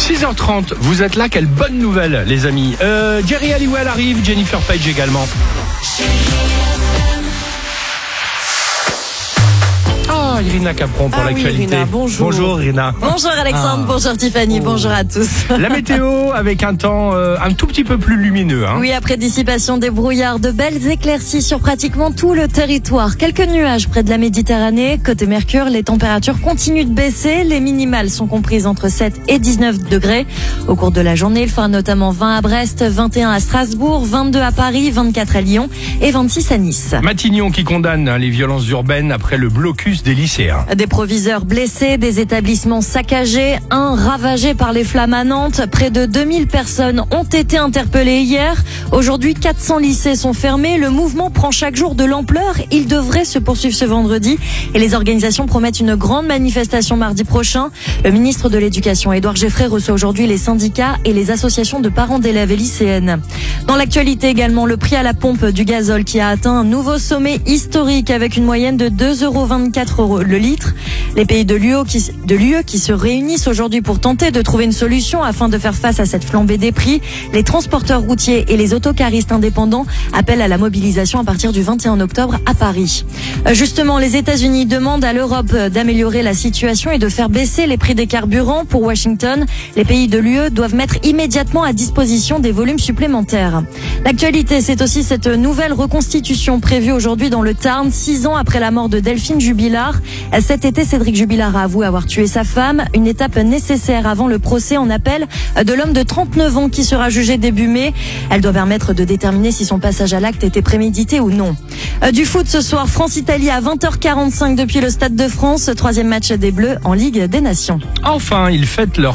6h30, vous êtes là, quelle bonne nouvelle les amis. Jerry Halliwell arrive, Jennifer Page également. Irina Capron pour l'actualité. Irina, bonjour. Bonjour Irina. Bonjour Alexandre, bonjour Tiffany, bonjour à tous. La météo avec un temps un tout petit peu plus lumineux. Oui, après dissipation des brouillards, de belles éclaircies sur pratiquement tout le territoire. Quelques nuages près de la Méditerranée. Côté Mercure, les températures continuent de baisser. Les minimales sont comprises entre 7 et 19 degrés. Au cours de la journée, il fera notamment 20 à Brest, 21 à Strasbourg, 22 à Paris, 24 à Lyon et 26 à Nice. Matignon qui condamne les violences urbaines après le blocus des lycéens. Des proviseurs blessés, des établissements saccagés, un ravagé par les flammes à Nantes. Près de 2000 personnes ont été interpellées hier. Aujourd'hui, 400 lycées sont fermés. Le mouvement prend chaque jour de l'ampleur. Il devrait se poursuivre ce vendredi. Et les organisations promettent une grande manifestation mardi prochain. Le ministre de l'Éducation, Édouard Geffray, reçoit aujourd'hui les syndicats et les associations de parents d'élèves et lycéennes. Dans l'actualité également, le prix à la pompe du gazole qui a atteint un nouveau sommet historique avec une moyenne de 2,24 € le litre. Les pays de l'UE qui se réunissent aujourd'hui pour tenter de trouver une solution afin de faire face à cette flambée des prix. Les transporteurs routiers et les autocaristes indépendants appellent à la mobilisation à partir du 21 octobre à Paris. Justement, les États-Unis demandent à l'Europe d'améliorer la situation et de faire baisser les prix des carburants. Pour Washington, les pays de l'UE doivent mettre immédiatement à disposition des volumes supplémentaires. L'actualité, c'est aussi cette nouvelle reconstitution prévue aujourd'hui dans le Tarn, 6 ans après la mort de Delphine Jubilard. Cet été, Cédric Jubilard a avoué avoir tué sa femme, une étape nécessaire avant le procès en appel de l'homme de 39 ans qui sera jugé début mai. Elle doit permettre de déterminer si son passage à l'acte était prémédité ou non. Du foot ce soir, France-Italie à 20h45 depuis le Stade de France, 3e match des Bleus en Ligue des Nations. Enfin, ils fêtent leur